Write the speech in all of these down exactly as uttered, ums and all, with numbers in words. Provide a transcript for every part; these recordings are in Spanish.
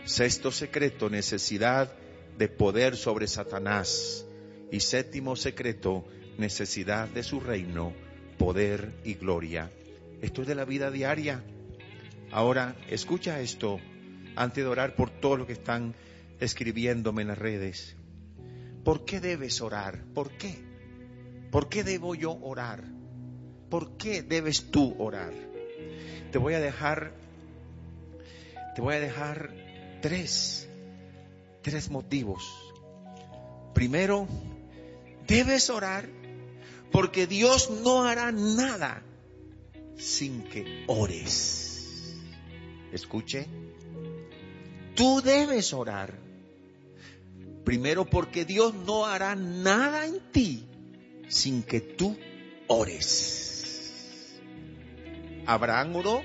Sexto secreto, necesidad de poder sobre Satanás. Y séptimo secreto, necesidad de su reino, poder y gloria. Esto es de la vida diaria. Ahora, escucha esto antes de orar por todos los que están escribiéndome en las redes. ¿Por qué debes orar? ¿Por qué? ¿Por qué debo yo orar? ¿Por qué debes tú orar? Te voy a dejar, te voy a dejar tres, tres motivos. Primero, debes orar porque Dios no hará nada sin que ores. Escuche, tú debes orar. Primero porque Dios no hará nada en ti sin que tú ores. Abraham oró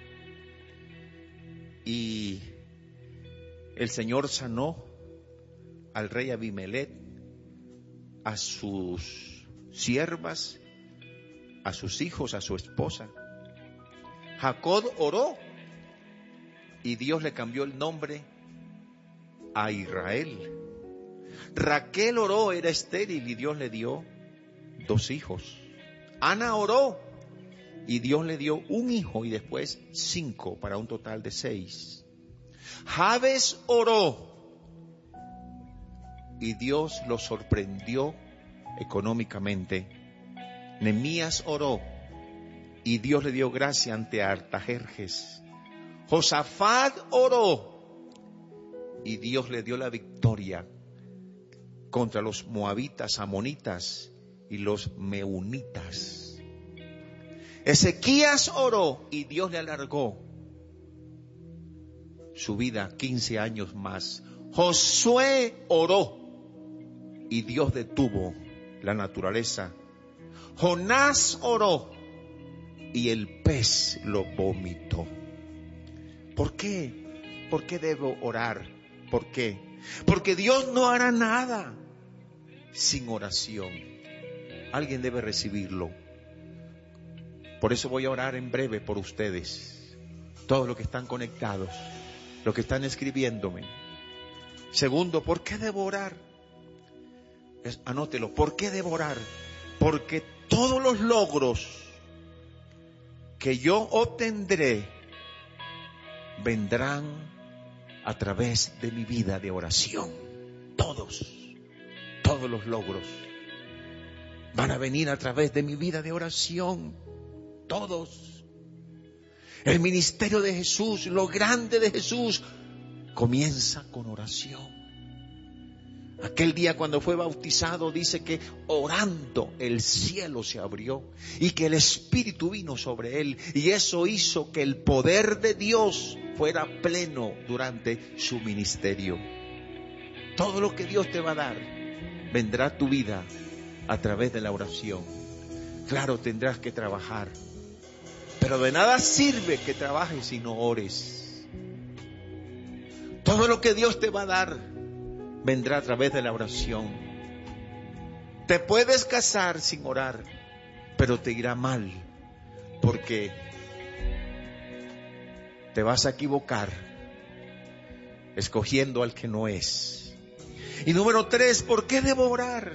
y el Señor sanó al rey Abimelech, a sus siervas, a sus hijos, a su esposa. Jacob oró y Dios le cambió el nombre a Israel. Raquel oró, era estéril y Dios le dio dos hijos. Ana oró y Dios le dio un hijo y después cinco, para un total de seis. Jabes oró y Dios lo sorprendió económicamente. Nehemías oró y Dios le dio gracia ante Artajerjes. Josafat oró y Dios le dio la victoria contra los moabitas, amonitas y los meunitas. Ezequías oró y Dios le alargó su vida quince años más. Josué oró y Dios detuvo la naturaleza. Jonás oró y el pez lo vomitó. ¿Por qué? ¿Por qué debo orar? ¿Por qué? Porque Dios no hará nada sin oración. Alguien debe recibirlo. Por eso voy a orar en breve por ustedes, todos los que están conectados, los que están escribiéndome. Segundo, ¿por qué debo orar? Es, anótelo, ¿por qué debo orar? Porque todos los logros que yo obtendré vendrán a través de mi vida de oración. Todos, todos los logros van a venir a través de mi vida de oración. Todos. El ministerio de Jesús, lo grande de Jesús, comienza con oración. Aquel día cuando fue bautizado dice que orando el cielo se abrió y que el Espíritu vino sobre él, y eso hizo que el poder de Dios fuera pleno durante su ministerio. Todo lo que Dios te va a dar vendrá a tu vida a través de la oración. Claro, tendrás que trabajar, pero de nada sirve que trabajes si no ores. Todo lo que Dios te va a dar vendrá a través de la oración. Te puedes casar sin orar, pero te irá mal, porque te vas a equivocar escogiendo al que no es. Y número tres, ¿por qué debo orar?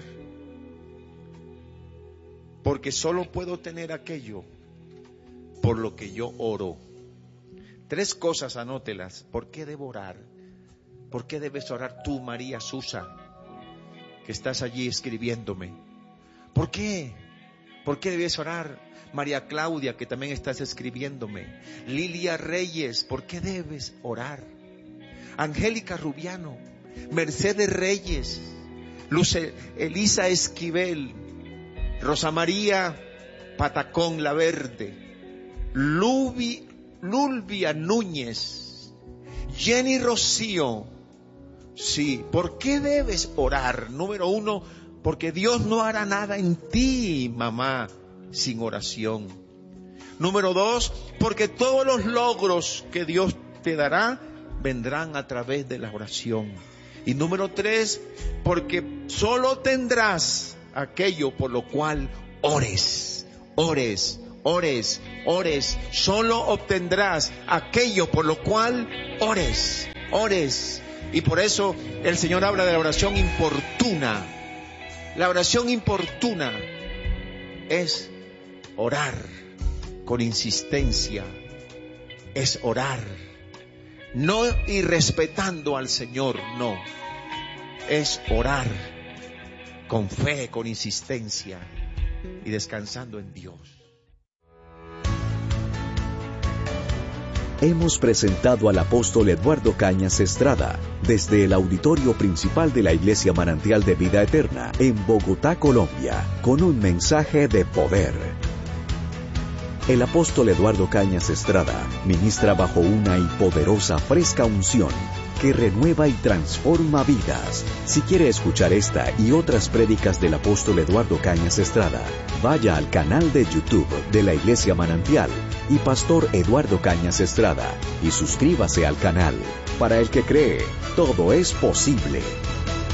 Porque solo puedo tener aquello por lo que yo oro. Tres cosas, anótelas. ¿Por qué debo orar? ¿Por qué debes orar tú, María Susa, que estás allí escribiéndome? ¿Por qué? ¿Por qué debes orar? María Claudia, que también estás escribiéndome. Lilia Reyes, ¿por qué debes orar? Angélica Rubiano, Mercedes Reyes, Luz Elisa Esquivel, Rosa María Patacón La Verde, Lubi, Lulvia Núñez, Jenny Rocío. Sí, ¿por qué debes orar? Número uno, porque Dios no hará nada en ti, mamá, sin oración. Número dos, porque todos los logros que Dios te dará vendrán a través de la oración. Y número tres, porque solo tendrás aquello por lo cual ores, ores, ores, ores. Solo obtendrás aquello por lo cual ores. ores. Y por eso el Señor habla de la oración importuna. La oración importuna es orar con insistencia, es orar, no irrespetando al Señor, no, es orar con fe, con insistencia y descansando en Dios. Hemos presentado al apóstol Eduardo Cañas Estrada desde el auditorio principal de la Iglesia Manantial de Vida Eterna en Bogotá, Colombia, con un mensaje de poder. El apóstol Eduardo Cañas Estrada ministra bajo una y poderosa fresca unción que renueva y transforma vidas. Si quiere escuchar esta y otras prédicas del apóstol Eduardo Cañas Estrada, vaya al canal de YouTube de la Iglesia Manantial y Pastor Eduardo Cañas Estrada y suscríbase al canal. Para el que cree, todo es posible.